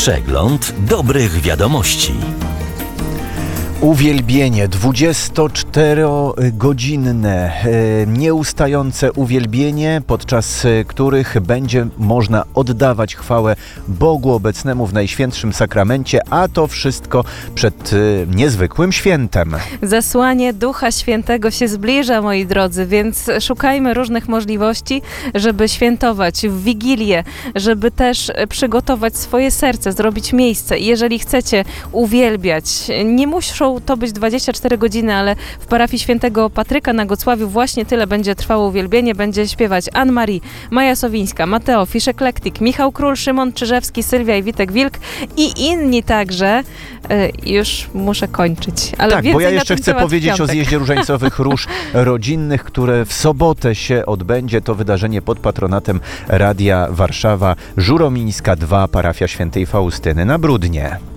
Przegląd dobrych wiadomości. Uwielbienie, 24-godzinne, nieustające uwielbienie, podczas których będzie można oddawać chwałę Bogu obecnemu w Najświętszym Sakramencie, a to wszystko przed niezwykłym świętem. Zesłanie Ducha Świętego się zbliża, moi drodzy, więc szukajmy różnych możliwości, żeby świętować w Wigilię, żeby też przygotować swoje serce, zrobić miejsce. Jeżeli chcecie uwielbiać, nie muszą to być 24 godziny, ale w parafii Świętego Patryka na Gocławiu właśnie tyle będzie trwało uwielbienie. Będzie śpiewać Anne-Marie, Maja Sowińska, Mateo, Fisz Eklektyk, Michał Król, Szymon Czyżewski, Sylwia i Witek Wilk i inni także. Już muszę kończyć. Ale tak, bo ja jeszcze chcę powiedzieć o zjeździe różańcowych róż rodzinnych, które w sobotę się odbędzie. To wydarzenie pod patronatem Radia Warszawa, Żuromińska 2, parafia Świętej Faustyny na Brudnie.